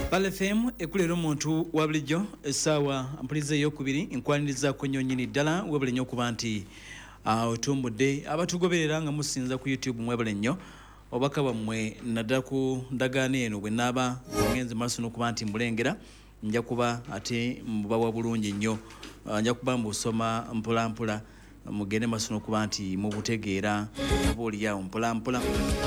Bale FM ekulera omuntu wa bulijjo essaawa mpuliza ey'okubiri nkwaniriza ku nnyo nnyini ddala webale nnyo okuba nti otumbudde abatugoberera nga musinza ku YouTube mwebale nnyo obaka bwammwe naddala ku ndagaano eno bwe naaba ngenze maaso n'okuba nti mbulengera nja kuba ate mbubawa bulungi nnyo nja kuba mbusoma mpolampola mugende maaso n'okuba nti mubutegeera oba oliawo mpolampola.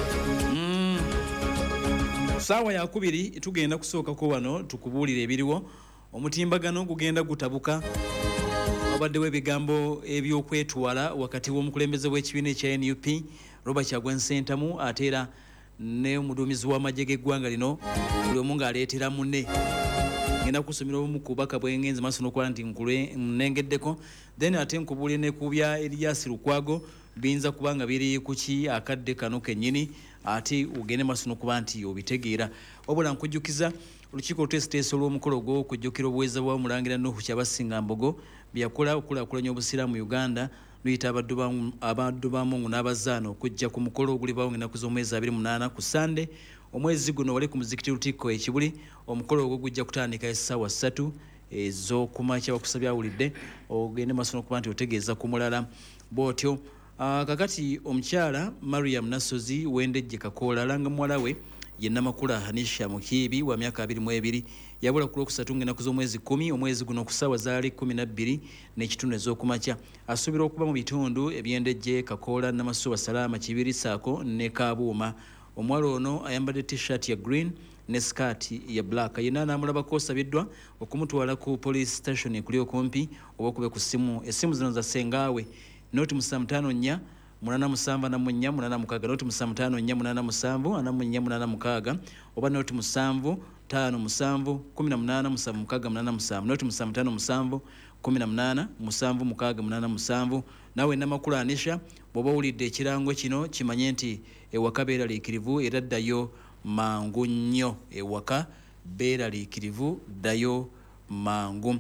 Sawa ya kubiri tugenda kusookako wano tukubuulira ebiriwo omutimbagano gugenda gutabuka obaddewo ebigambo ebyokwetwala wakati w'omukulembeze w'ekibiina ekya NUP Robert Kyagulanyi Ssentamu ate era ne omuduumizi w'amagye g'eggwanga lino buli omu ng'aleetera munne ngenda kusomera obumu ku bubaka bwengenze maaso n'okuba nti nkulengeddeko then ate nkubuulire ne ku bya Erias Lukwago biyinza kuba nga biri ku ki akadde kano kennyini ate ugende maaso n'okuba nti obitegeera wabula nkujjukiza olukiiko olutesiteeso olw'omukolo gw'okujjukira obuweeza bwa Mulangira Nuhu Kyabasinga Mbogo byakola okulaakulanya obusiraamu Uganda luyita abaddu ba Mungu n'abazaana okujja ku mukolo ogulibaawo ennaku z'omwezi 28 ku Sande omwezi guno wali ku muzikiti Lutikko Ekibuli. Omukolo ogwo gujja kutandika essaawa 3 ez'okumakya bakusabye awulidde ogende maaso n'okuba nti otegeeza ku mulala bw'otyo. Kakati omukyala Mariam Nasozi Wendejje Kakoola alanga muwala we ye Namakula Hanisha Mukiibi wa myaka 22 yabula ku Lwokusatu ng'ennaku z'omwezi 10 omwezi guno ku ssaawa zaali 12 n'ekitundu ez'okumakya. Asuubira okuba mu bitundu eby'Endejje Kakoola Namasuwa Salama Kibiri Saako ne Kabuuma. Omuwala ono ayambadde t-shirt ya green ne skirt ya black. Yenna anaamulabako osabiddwa okumutwala ku police station ekuli okumpi oba okube ku ssimu. Essimu zino za sengaawe noti 554 874 886 noti 554 874 oba noti 757 18 786 noti 557 18 786. Nawe Namakula Anisha bw'oba owulidde ekirango kino kimanye nti ewaka beeraliikirivu era ddayo mangu nnyo. Ewaka beeraliikirivu ddayo mangu.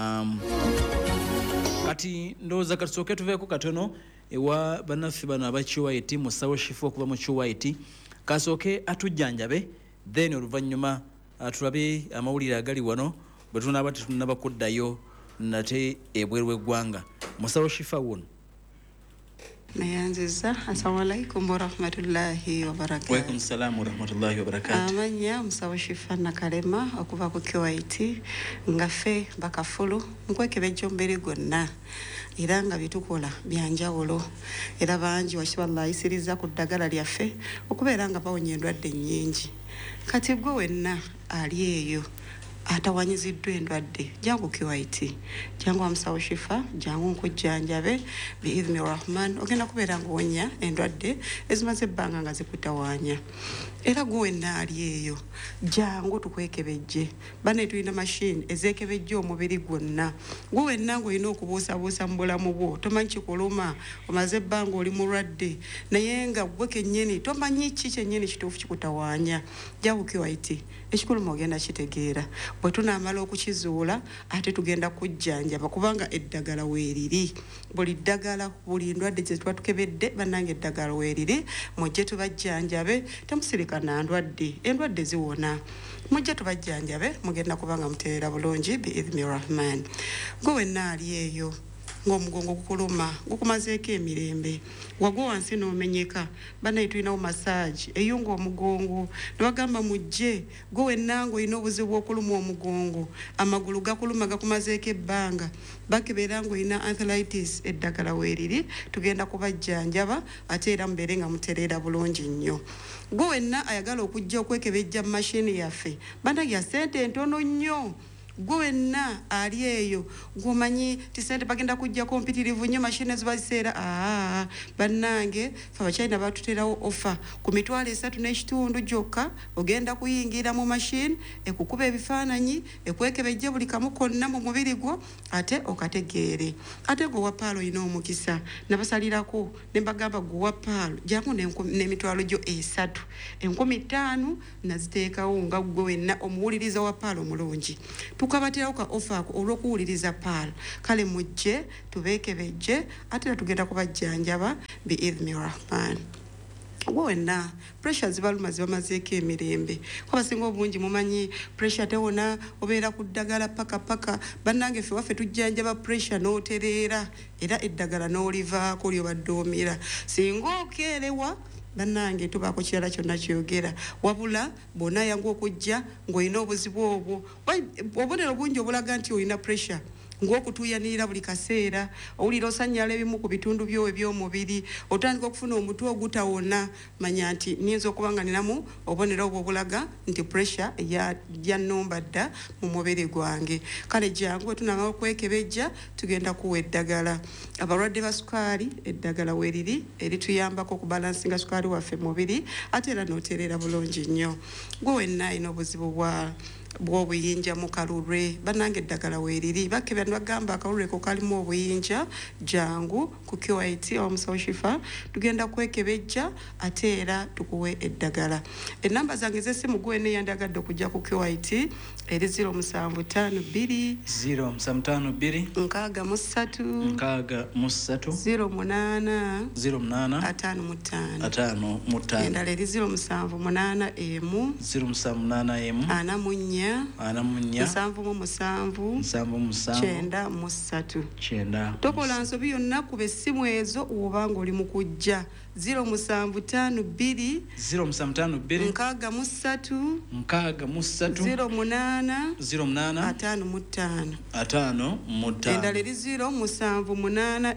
Kati ndowooza katusooke tuveeko katono ewa bannaffe bano aba QIT musawo shifu okuva mu QIT kasooke atujjanjabe then oluvannyuma tulabe amawulire agali wano bwe tunaaba tetunaba kuddayo nate ebweru w'eggwanga. Musawo shifa wono Nayanziza. Assalamu alaikum wa rahmatullahi wa barakatuh. Wa alaikum salam wa rahmatullahi wa barakatuh. Amanya Musawo Shifa Nakalema okuva ku QIT ngaffe bakafulu nkwekebejja mbere gonna era nga bitukola byanjawulo era bangi wakiballa ayisiriza ku ddagala lyaffe okubeera nga bawonya endwadde nnyingi. Kati gwe wenna ali eyo atawanyiziddwa endwadde jangu QIT jangu Musawo Shifa jangu nkujjanjabe biidhni rahman ogenda kubeera ngaowonya endwadde ezimaze ebbanga nga zikutawaanya. Era gwe wenna ali eyo jangu tukwekebejje bane tulina machine ezeekebejja omubiri gwonna. Gwe wenna ng'olina okubuusabuusa mu bulamu bwo tomanyi kikuluma omaze ebbanga oli mulwadde naye nga gwe kennyini tomanyi ki kyennyini kituufu kikutawaanya jangu QIT ekikuluma ogenda kitegeera. Bwe tunaamala okukizuula ate tugenda kujjanjaba kubanga eddagala weeriri. Buli ddagala buli ndwadde gye tuba tukebedde bannange eddagala weeriri mujje tubajjanjabe temusirika na ndwadde endwadde ziwona. Mujje tubajjanjabe mugenda kubanga mutereera bulungi biidhni rahman. Gwe wenna ali eyo ng'omugongo gukuluma gukumazeeko emirembe wagwa wansi n'omenyeka banaye tulinawo massage eyunga omugongo ne bagamba mujje. Gwe wenna ng'olina obuzibu bw'okuluma omugongo amagulu gakuluma gakumazeeko ebbanga bakebeera ng'olina arthritis eddagala weeriri tugenda kubajjanjaba ate era mubeere nga mutereera bulungi nnyo. Gwe wenna ayagala okujja okwekebejja mu mashini yaffe banaye ya ssente ntono nnyo. Gwe wenna ali eyo gwomanyi tisente bagenda kujja kompitirivu nnyo mashine ziba ziseera bannange fe abakyalina batuterawo ofa ku mitwalo 3.5 gyokka ogenda kuyingira mu mashine ekukuba ebifaananyi ekwekebejje buli kamu konna mu mubiri gwo ate okategeere. Ate gwe wa paalo olina omukisa nabasalirako ne mbagamba gwe wa paalo jangu n'emitwalo gyo 3 15,000 naziteekawo nga gwe wenna omuwuliriza wa paalo mulungi. Tukabatirawo ka ofa ako olw'okuwuliriza paalo kale mujje tubeekebejje ate tugenda kubajjanjaba biidhni rahman. wonna pressure zibaluma zibamazeeko emirembe kwabasinga obungi mumanyi pressure tewona obeera ku ddagala paka bannange ffe waffe tujjanjaba pressure n'otereera era eddagala n'olivaako lyobadde omira singa okeerewa bannange tubaako kirala kyonna kyogera wabula bwonna yangu okujja ng'olina obuzibu obwo obubonero bungi obulaga nti olina pressure ng'okutuuyanirira buli kaseera owulira osanyala ebimu ku bitundu byo eby'omubiri otandika okufuna omutwe ogutawona manya nti niyinza okuba nga ninamu obubonero obwo obulaga nti pressure yannumba dda mu mubiri gwange kale jangu tunanga okwekebejja tugenda kuwa eddagala abalwadde ba sukaali eddagala weeriri erituyambako okubalansinga sukaali waffe mubiri ate era n'otereera bulungi nnyo gwe wenna alina obuzibu bw'obuyinja mu kalulwe bannange eddagala weeriri bakkebya ne bagamba akalulwe ko kalimu obuyinja jangu ku QIT omusawo Shifa tugenda kwekebejja ate era tukuwe eddagala ennamba zange z'essimu gwe neyandagadde okujja ku QIT eri 0752 0752 nkaaga mu 3 08 55 endala eri 0781 4 tokola nsobi yonna kuba essimu ezo obanga oli mu kujja 0752 nkaaga mu 3 08 55 endala eri 0781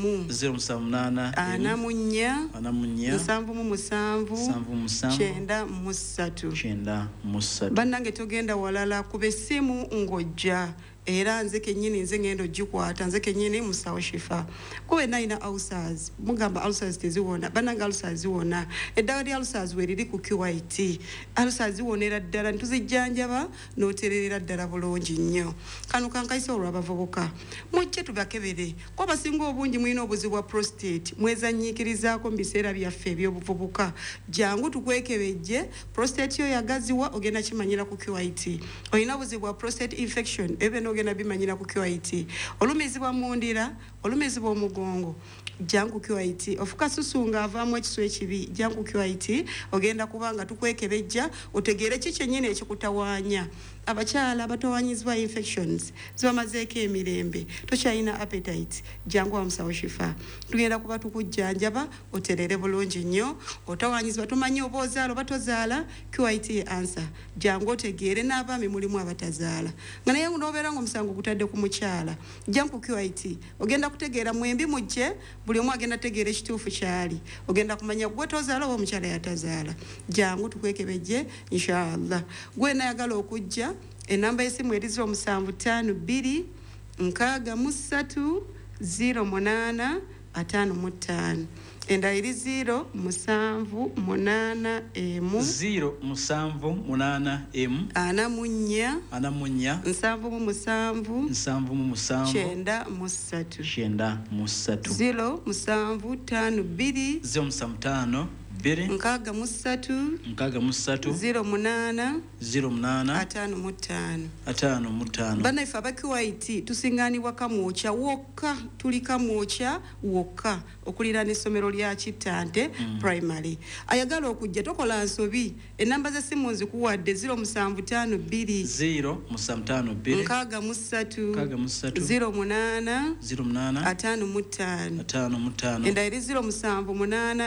4 bannange togenda walala kuba essimu ng'ojja era nze kennyini nze ngendo gikwata nze kennyini musawo Shifa kuba nalina ulcers mugamba ulcers teziwona bannange ulcers ziwona eddagala lya ulcers weeriri ku QIT ulcers ziwonera ddala ntuzijjanjaba n'otererera ddala bulungi nnyo kano kankayisa olw'abavubuka mujje tubakebere kuba basinga obungi mulina obuzibu bwa prostate mwezanyiikirizaako mu biseera byaffe eby'obuvubuka jangu tukwekebejje prostate yo yagaziwa ogenda kimanyira ku QIT olina obuzibu bwa prostate infection ogenda bimanyira ku QIT olumizibwa mundira olumizibwa omugongo jangu QIT ofuka susunga avaamu ekisu ekibi jangu QIT ogenda kubanga tukwekebejja otegeere kikyenyine ekikutawaanya abakyala abatawanyizibwa infections zibamazeeko emirembe tokyalina appetite jangu wa musawo Shifa tugenda kuba tukujjanjaba oterere bulungi nnyo otawanyizibwa tumanyi oba ozaala oba tozaala QIT ye answer jangu otegeere n'abaami mulimu abatazaala nga naye n'obeera ng'omusango gutadde ku mukyala jangu QIT ogenda kutegeera mwembi mujje buli omu agenda tegeera ekituufu kyali ogenda kumanya gwe tozaala oba omukyala yatazaala jangu tukwekebejje inshallah gwe nayagala okujja enamba y'essimu eri 0752 nkaaga mu 3 08 55 endala eri 0781 0752 nkaaga mu 3 08 55 bannaffe aba QIT tusingaanibwa kamwokya wokka tuli kamwokya wokka okuliraana essomero lya Kittante primary ayagala okujja tokola nsobi ennamba z'essimu nzikuwadde 0752 nkaaga mu 3 08 55 endala eri 0781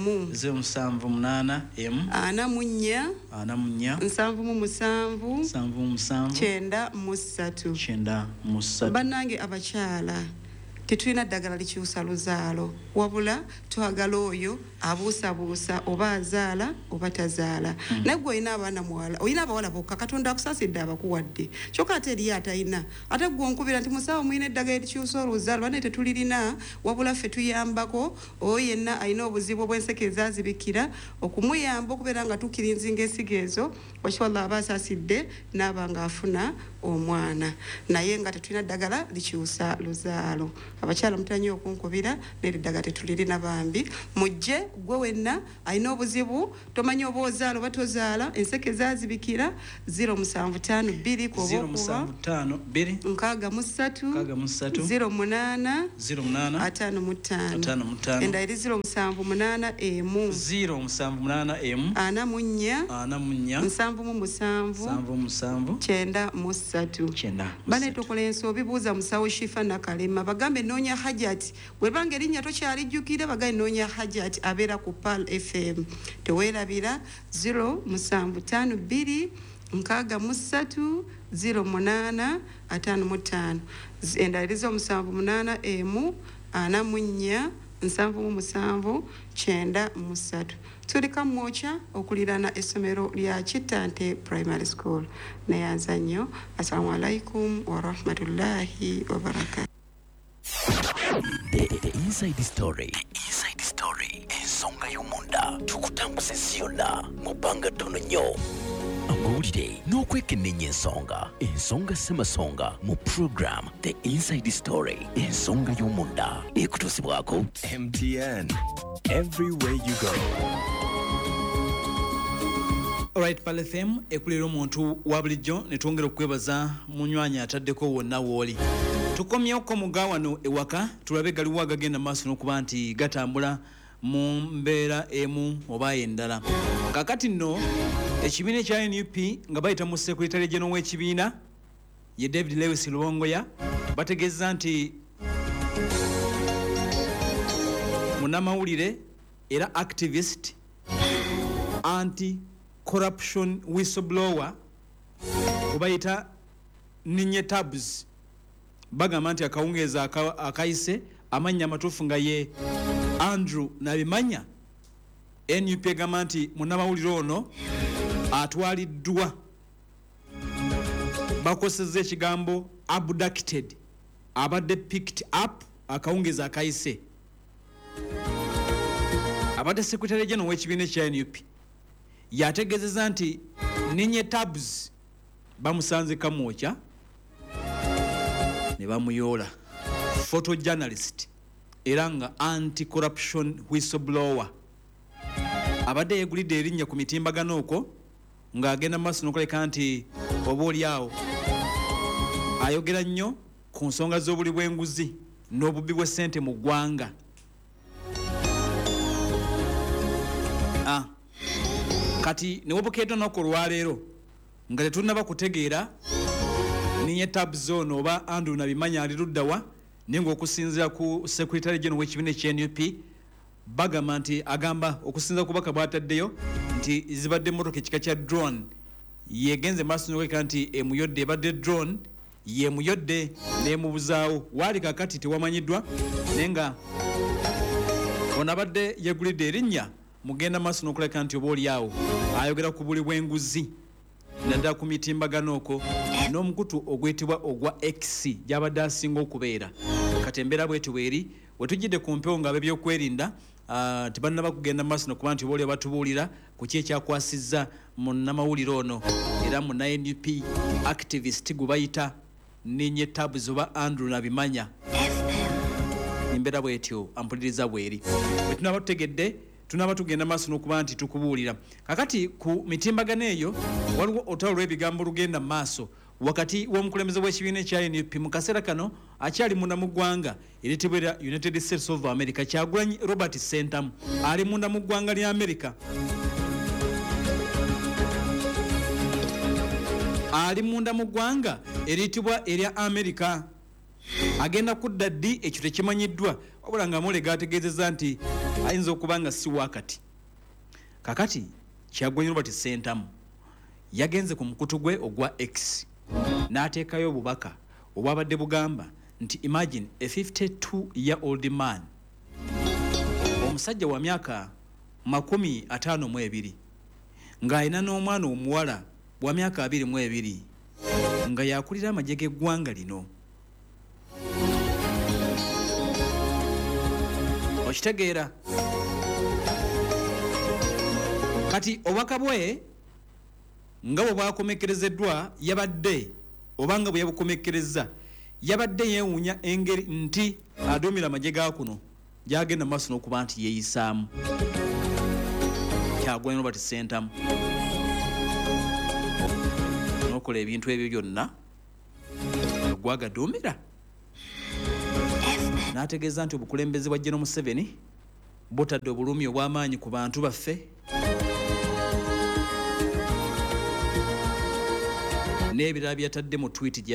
4 bannange abakyala tetulina ddagala likyusa luzaalo wabula twagala oyo abuusabuusa oba azaala oba tazaala naye gwe olina abaana muwala olina abawala bokka Katonda akusaasidde abakuwadde kyokka ate eriyo atalina ate gwe onkubira nti musawo mulina eddagala erikyusa oluzaalo bane tetulirina wabula ffe tuyambako oyo yenna alina obuzibu obw'enseke ezazibikira okumuyamba okubeera nga tukirinzinga ensigo ezo wakiwallah aba asaasidde n'aba nga afuna omwana naye nga tetulina ddagala likyusa luzaalo. Abakyala mutanye okunkubira n'eddagala tetulirina bambi. Mujje gwe wenna alina obuzibu tomanyi oba ozaala oba tozaala enseke zaazibikira 0752 075 2 63 08 55 enda eri 078 emu 078 74 7 bane tukola ensobi buuza musawo Shifa Nakalema bagambe noonya Hajati bwebanga erinnya tokyalijjukira bagambe noonya Hajati abeera ku Pal FM teweerabira 075 63 08 enda eri 078 emu 44 7 tulika mwocha okulirana essomero lya Kitante Primary School. Neyanza nnyo. Assalamu alaikum wa rahmatullahi wa barakatuh. The inside story. Ensonga y'omunda tukutambuze ziyonna mu bbanga ttono nnyo. Amawulire n'okwekenneenya ensonga ssemasonga mu program The Inside Story ensonga y'omunda ekutuusibwako MTN everywhere you go. Alright, Pal FM ekulira omuntu wa bulijjo ne twongera okwebaza munywanyi ataddeko wonna wooli. Tukomyeko muga wano ewaka tulabe galiwo agagenda maaso n'okuba nti gatambula mu mbeera emu oba endala. Kakati nno ekibiina ekya NUP nga bayita mu Secretary General w'ekibiina ye David Lewis Lubongoya bategeeza nti munnamawulire era activist anti-corruption whistleblower obayita Ninye Tabs bagamba nti akawungeeza akayise amannya amatuufu nga ye Andrew Nabimanya. NUP egamba nti munnamawulire ono atwaliddwa bakosezza ekigambo abducted abadde picked up akawungeeza akayise. Abadde Secretary General w'ekibiina ekya NUP yategeezezza nti Ninye Tabs bamusanze kamwokya ne bamuyoola photojournalist era nga anti-corruption whistleblower. Abadde yeegulidde erinnya ku mitimbagano okwo ng'agenda maaso n'okuleka nti oba oliawo ayogera nnyo ku nsonga z'obuli bw'enguzi n'obubbi bw'essente mu ggwanga. Kati ne webukeeto nako olwaleero nga tetunnaba kutegeera Ninye Tabs ono oba Andrew Nabimanya ali luddawa naye ng'okusinziira ku Secretary General w'ekibiina ekya NUP bagamba nti agamba okusinziira ku bubaka bw'ataddeyo nti zibadde emmotoka ekika kya drone yegenze maaso n'okuleka nti emuyodde ebadde drone yemuyodde n'emubuzaawo waali kakati tewamanyiddwa naye nga ono abadde yeegulidde erinnya mugenda maaso n'okuleka nti oba oliawo ayogera ku buli bw'enguzi naddala ku mitimbagano okwo n'omukutu ogwetibwa ogwa X gy'abadde asinga okubeera. Kati embeera bwetu bweri wetujjidde ku mpewo ng'ab'ebyokwerinda tebannaba kugenda maaso n'okuba nti oba oli batubuulira ku ki ekyakwasizza munnamawulire ono era munna NUP activist gwe bayita Ninye Tabs oba Andrew Nabimanya. Embeera bwetyo ampuliriza bweri bwe tunaba tutegedde tunaba tugenda maaso n'okuba nti tukubuulira. Kakati ku mitimbagano eyo waliwo olutalo lw'ebigambo lugenda maaso wakati w'omukulembeze w'ekibiina ekya NUP mu kaseera kano akyali munda mu ggwanga eritibwa erya United States of America Kyagulanyi Robert Sentamu ali munda mu ggwanga lya America. Ali munda mu ggwanga eritibwa erya America agenda kudda ddi ekyo tekimanyiddwa wabula nga Mulega ategeezezza nti ayinza okuba nga si wakati. Kakati Kyagulanyi Robert Sentamu yagenze ku mukutu gwe ogwa X n'ateekayo obubaka obwabadde bugamba nti imagine a 52-year-old man omusajja wa myaka 52 ng'alina n'omwana omuwala wa myaka 22 nga yakulira amagye g'eggwanga lino. Okitegeera kati obubaka bwe nga bwe bwakomekerezeddwa yabadde obanga bwe yabukomekkereza yabadde yeewuunya engeri nti aduumira amagye ga kuno gyagenda maaso n'okuba nti yeeyisaamu Kyagulanyi Robert Ssentamu n'okola ebintu ebyo byonna gwagaduumira n'ategeeza nti obukulembeze bwa General Museveni butadde obulumi obw'amaanyi ku bantu baffe n'ebirala byatadde mu tweet